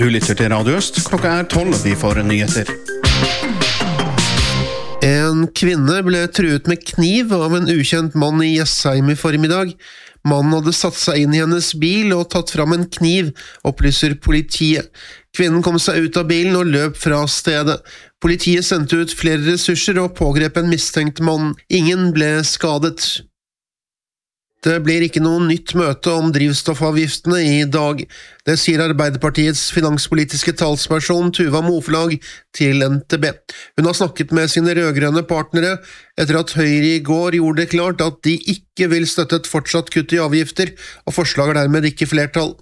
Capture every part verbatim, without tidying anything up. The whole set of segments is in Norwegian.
Du lytter til Radio Øst. Klokka er tolv, vi får nyheter. En kvinne ble truet med kniv av en ukjent mann i Jessheim i formiddag. Mannen hadde satt seg inn i hennes bil og tatt fram en kniv, opplyser politiet. Kvinnen kom seg ut av bilen og løp fra stedet. Politiet sendte ut flere ressurser og pågrep en mistenkt mann. Ingen ble skadet. Det blir ikke noe nytt møte om drivstoffavgiftene i dag. Det sier Arbeiderpartiets finanspolitiske talsperson Tuva Moflag til N T B. Hun har snakket med sine rødgrønne partnere etter at Høyre i går gjorde det klart at de ikke vil støtte et fortsatt kutt i avgifter, og forslaget er dermed ikke flertall.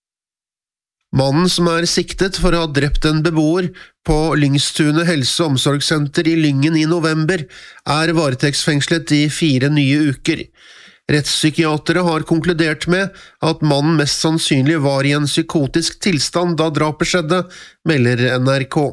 Mannen som er siktet for å ha drept en beboer på Lyngstunet helse- og omsorgssenter i Lyngen i november, er varetektsfengslet i fire nye uker. Rettspsykiatere har konkludert med at mannen mest sannsynlig var i en psykotisk tilstand da drapet skjedde, melder N R K.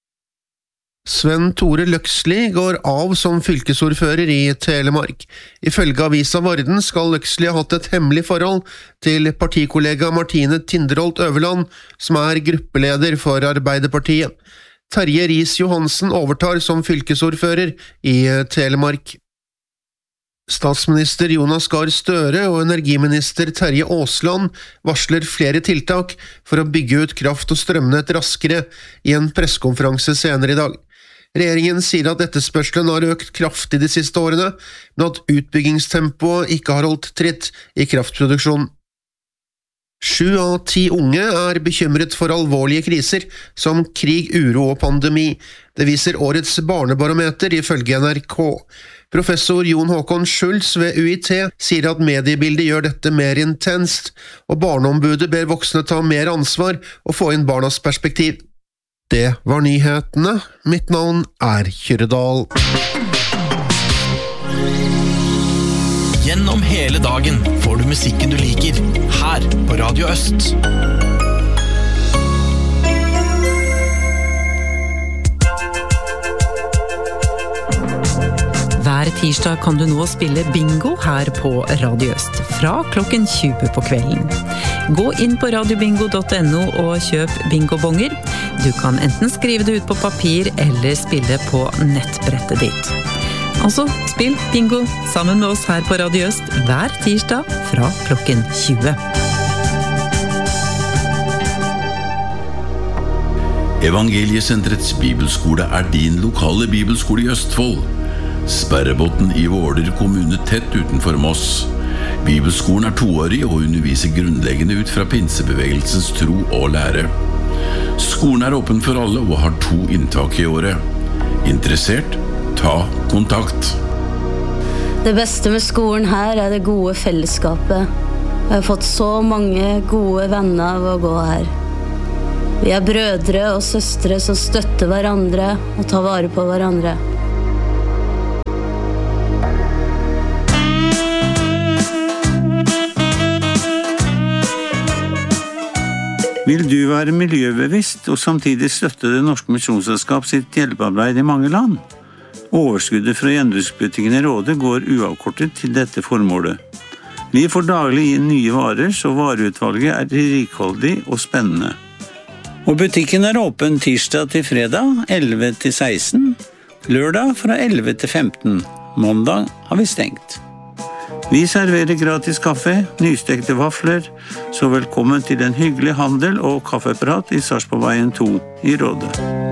Sven Tore Løksli går av som fylkesordfører i Telemark. Ifølge avisa Varden skal Løksli ha hatt et hemmelig forhold til partikollega Martine Tinderholt Øverland, som er gruppeleder for Arbeiderpartiet. Terje Riis-Johansen overtar som fylkesordfører i Telemark. Statsminister Jonas Gahr Støre og energiminister Terje Aasland varsler flere tiltak for å bygge ut kraft- og strømnett raskere i en pressekonferanse senere i dag. Regjeringen sier at etterspørselen har økt kraftig de siste årene, men at utbyggingstempoet ikke har holdt tritt i kraftproduksjonen. Sju av ti unge er bekymret for alvorlige kriser som krig, uro og pandemi. Det viser årets barnebarometer ifølge N R K. Professor Jon Håkon Schultz ved U I T sier at mediebildet gjør dette mer intenst, og barneombudet ber voksne ta mer ansvar og få inn barnas perspektiv. Det var nyhetene. Mitt navn er Kyrredal. Gjennom hele dagen får du musikken du liker, her på Radio Øst. Hver tirsdag kan du nå spille bingo her på Radio Øst, fra klokken tjue på kvelden. Gå inn på radiobingo punktum no og kjøp bingobonger. Du kan enten skrive det ut på papir eller spille på nettbrettet ditt. Altså, spill bingo sammen med oss her på Radio Øst hver tirsdag fra klokken tjue. Evangeliesenterets bibelskole er din lokale bibelskole i Østfold. Sperrebotten i Våler kommune tett utenfor Moss. Bibelskolen er toårig og underviser grunnleggende ut fra pinsebevegelsens tro og lære. Skolen er åpen for alle og har to inntak i året. Interessert? Ta kontakt. Det beste med skolen her er det gode fellesskapet. Jeg har fått så mange gode venner av å gå her. Vi er brødre og søstre som støtter hverandre og tar vare på hverandre. Vil du være miljøbevisst og samtidig støtte Det Norske Misjonsselskap sitt hjelpearbeid i mange land? Overskuddet fra gjenbruksbutikken i Råde går uavkortet til dette formålet. Vi får daglig inn nye varer, så vareutvalget er rikholdig og spennende. Og butikken er åpen tirsdag til fredag, elleve til seksten, lørdag fra elleve til femten, mandag har vi stengt. Vi serverer gratis kaffe, nystekte vafler, så velkommen til en hyggelig handel og kaffeprat i Sarpsborgveien to i Råde.